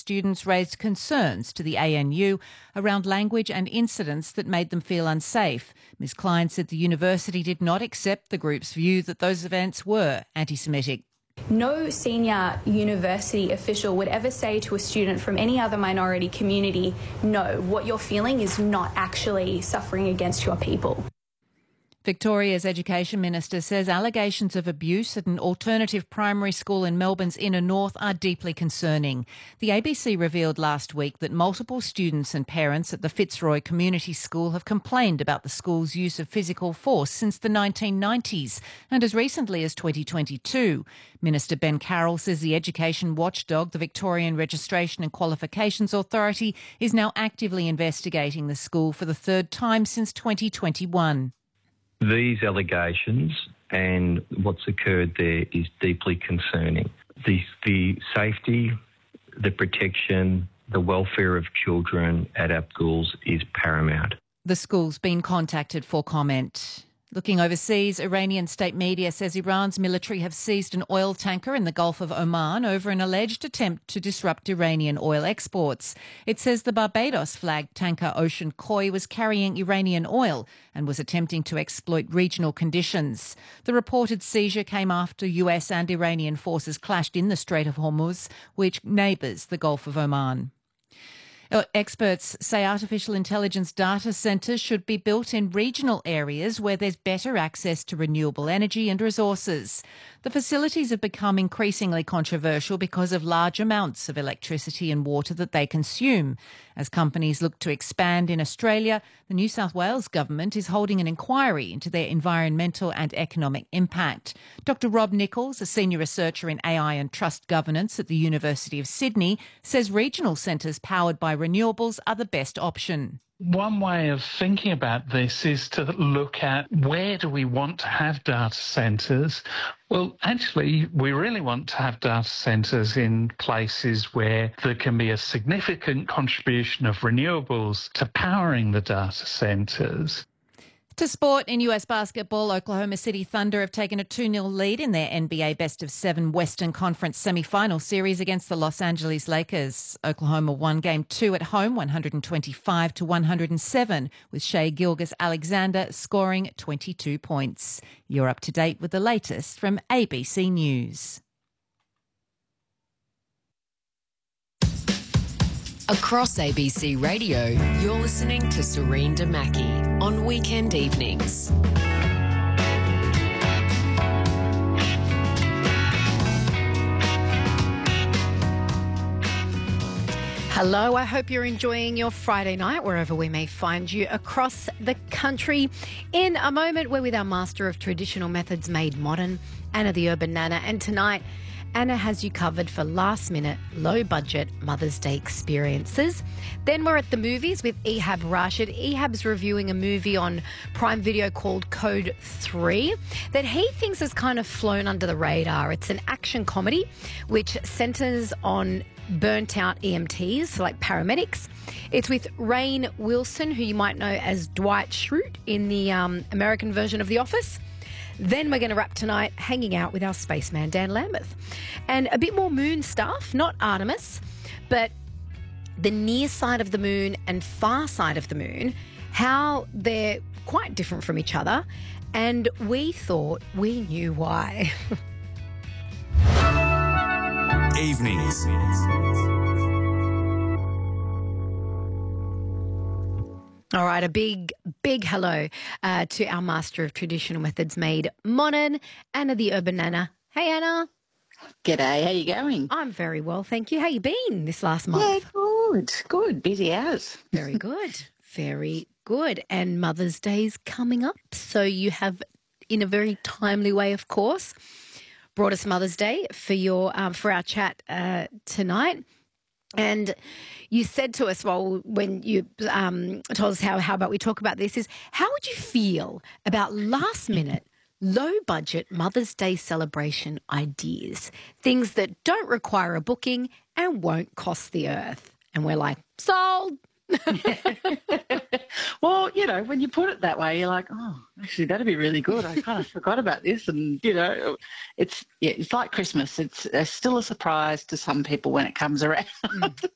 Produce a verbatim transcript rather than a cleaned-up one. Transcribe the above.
students raised concerns to the A N U around language and incidents that made them feel unsafe. Miz Klein said the university did not accept the group's view that those events were anti-Semitic. No senior university official would ever say to a student from any other minority community, no, what you're feeling is not actually suffering against your people. Victoria's Education Minister says allegations of abuse at an alternative primary school in Melbourne's inner north are deeply concerning. The A B C revealed last week that multiple students and parents at the Fitzroy Community School have complained about the school's use of physical force since the nineteen nineties and as recently as twenty twenty-two. Minister Ben Carroll says the education watchdog, the Victorian Registration and Qualifications Authority, is now actively investigating the school for the third time since twenty twenty-one. These allegations and what's occurred there is deeply concerning. The, the safety, the protection, the welfare of children at our schools is paramount. The school's been contacted for comment. Looking overseas, Iranian state media says Iran's military have seized an oil tanker in the Gulf of Oman over an alleged attempt to disrupt Iranian oil exports. It says the Barbados-flagged tanker Ocean Koi was carrying Iranian oil and was attempting to exploit regional conditions. The reported seizure came after U S and Iranian forces clashed in the Strait of Hormuz, which neighbours the Gulf of Oman. Experts say artificial intelligence data centres should be built in regional areas where there's better access to renewable energy and resources. The facilities have become increasingly controversial because of large amounts of electricity and water that they consume. As companies look to expand in Australia, the New South Wales government is holding an inquiry into their environmental and economic impact. Doctor Rob Nichols, a senior researcher in A I and trust governance at the University of Sydney, says regional centres powered by renewables are the best option. One way of thinking about this is to look at where do we want to have data centres? Well, actually, we really want to have data centres in places where there can be a significant contribution of renewables to powering the data centres. To sport, in U S basketball, Oklahoma City Thunder have taken a two nil lead in their N B A Best of Seven Western Conference semi-final series against the Los Angeles Lakers. Oklahoma won Game two at home, one twenty-five to one oh seven, with Shai Gilgeous-Alexander scoring twenty-two points. You're up to date with the latest from A B C News. Across A B C Radio, you're listening to Serene Damaki on weekend evenings. Hello, I hope you're enjoying your Friday night wherever we may find you across the country. In a moment, we're with our master of traditional methods made modern, Anna the Urban Nana, and tonight Anna has you covered for last-minute, low-budget Mother's Day experiences. Then we're at the movies with Ehab Rashid. Ehab's reviewing a movie on Prime Video called Code three that he thinks has kind of flown under the radar. It's an action comedy which centres on burnt-out E M Ts, so like paramedics. It's with Rainn Wilson, who you might know as Dwight Schrute in the um, American version of The Office. Then we're going to wrap tonight hanging out with our spaceman, Dan Lambeth. And a bit more moon stuff, not Artemis, but the near side of the moon and far side of the moon, how they're quite different from each other. And we thought we knew why. Evenings. All right, a big, big hello uh, to our master of traditional methods made modern, Anna the Urban Nana. Hey, Anna. G'day, how you going? I'm very well, thank you. How you been this last month? Yeah, good, good. Busy hours. Very good, very good. And Mother's Day's coming up, so you have, in a very timely way, of course, brought us Mother's Day for your um, for our chat uh, tonight. And you said to us, well, when you um, told us how, how about we talk about this, is how would you feel about last-minute, low-budget Mother's Day celebration ideas, things that don't require a booking and won't cost the earth? And we're like, sold. Well, you know, when you put it that way, you're like, oh, actually, that'd be really good. I kind of forgot about this. And, you know, it's yeah, it's like Christmas. It's uh, still a surprise to some people when it comes around.